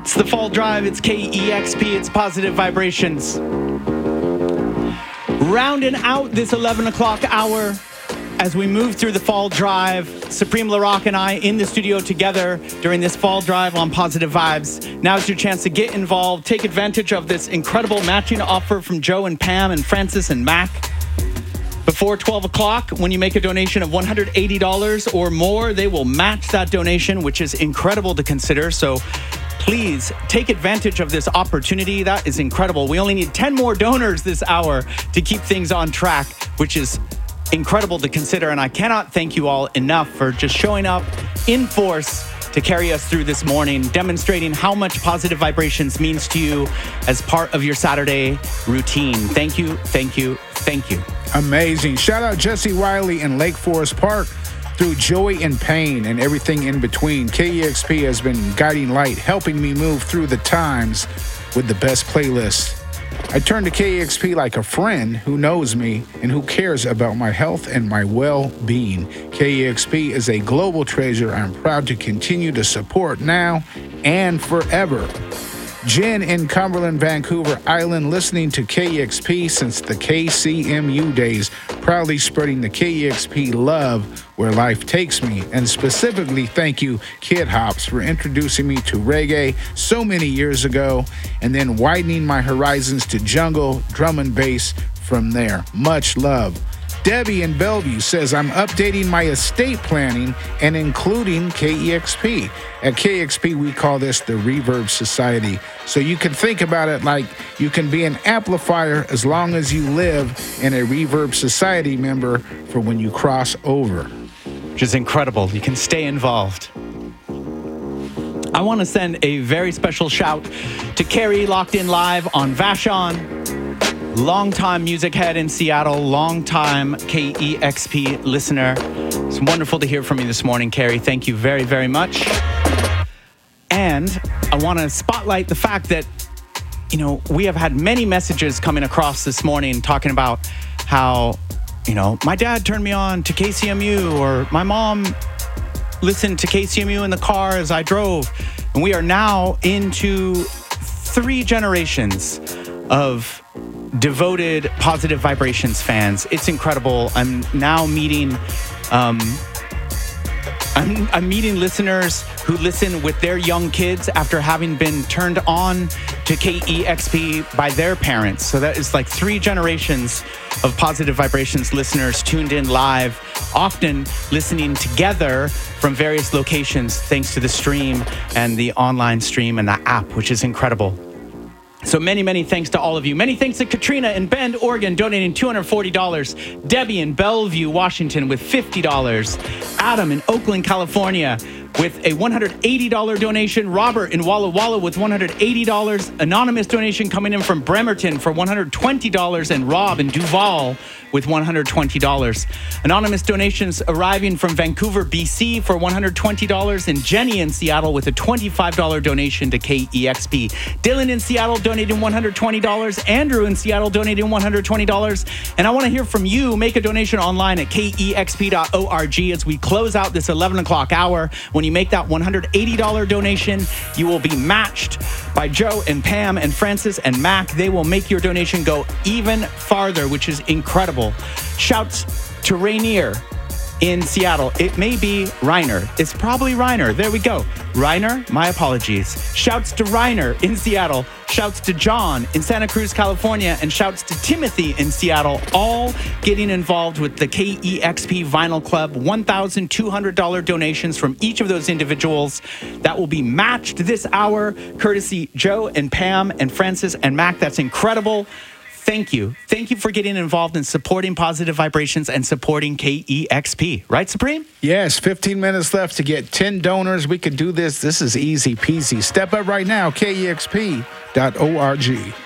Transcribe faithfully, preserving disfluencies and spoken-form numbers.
It's the Fall Drive. It's K E X P. It's Positive Vibrations. Rounding out this eleven o'clock hour as we move through the Fall Drive. Supreme LaRock and I in the studio together during this Fall Drive on Positive Vibes. Now's your chance to get involved. Take advantage of this incredible matching offer from Joe and Pam and Francis and Mac. Before twelve o'clock, when you make a donation of one hundred eighty dollars or more, they will match that donation, which is incredible to consider. So please take advantage of this opportunity. That is incredible. We only need ten more donors this hour to keep things on track, which is incredible to consider. And I cannot thank you all enough for just showing up in force to carry us through this morning, demonstrating how much Positive Vibrations means to you as part of your Saturday routine. Thank you, thank you, thank you. Amazing. Shout out Jesse Wiley in Lake Forest Park. Through joy and pain and everything in between, K E X P has been guiding light, helping me move through the times with the best playlists. I turn to K E X P like a friend who knows me and who cares about my health and my well-being. K E X P is a global treasure I'm proud to continue to support now and forever. Jen in Cumberland, Vancouver Island, listening to K E X P since the K C M U days, proudly spreading the K E X P love where life takes me. And specifically, thank you, Kid Hops, for introducing me to reggae so many years ago, and then widening my horizons to jungle, drum and bass from there. Much love. Debbie in Bellevue says, I'm updating my estate planning and including K E X P. At K E X P, we call this the Reverb Society. So you can think about it like you can be an amplifier as long as you live in a Reverb Society member for when you cross over. Which is incredible. You can stay involved. I want to send a very special shout to Carrie, locked in live on Vashon. Longtime music head in Seattle, longtime K E X P listener. It's wonderful to hear from you this morning, Carrie. Thank you very, very much. And I want to spotlight the fact that, you know, we have had many messages coming across this morning talking about how, you know, my dad turned me on to K C M U, or my mom listened to K C M U in the car as I drove. And we are now into three generations of devoted Positive Vibrations fans. It's incredible. I'm now meeting um, I'm, I'm meeting listeners who listen with their young kids after having been turned on to K E X P by their parents. So that is like three generations of Positive Vibrations listeners tuned in live, often listening together from various locations thanks to the stream and the online stream and the app, which is incredible. So many, many thanks to all of you. Many thanks to Katrina in Bend, Oregon, donating two hundred forty dollars. Debbie in Bellevue, Washington, with fifty dollars. Adam in Oakland, California, with a one hundred eighty dollars donation. Robert in Walla Walla with one hundred eighty dollars. Anonymous donation coming in from Bremerton for one hundred twenty dollars. And Rob in Duval with one hundred twenty dollars. Anonymous donations arriving from Vancouver, B C for one hundred twenty dollars. And Jenny in Seattle with a twenty-five dollars donation to K E X P. Dylan in Seattle donating one hundred twenty dollars. Andrew in Seattle donating one hundred twenty dollars. And I want to hear from you. Make a donation online at K E X P dot org as we close out this eleven o'clock hour. When you make that one hundred eighty dollars donation, you will be matched by Joe and Pam and Francis and Mac. They will make your donation go even farther, which is incredible. Shouts to Rainier in Seattle. It may be Reiner. It's probably Reiner. There we go. Reiner, my apologies. Shouts to Reiner in Seattle. Shouts to John in Santa Cruz, California. And shouts to Timothy in Seattle, all getting involved with the K E X P Vinyl Club. one thousand two hundred dollars donations from each of those individuals that will be matched this hour, courtesy Joe and Pam and Francis and Mac. That's incredible. Thank you. Thank you for getting involved in supporting Positive Vibrations and supporting K E X P. Right, Supreme? Yes, fifteen minutes left to get ten donors. We can do this. This is easy peasy. Step up right now, K E X P dot org.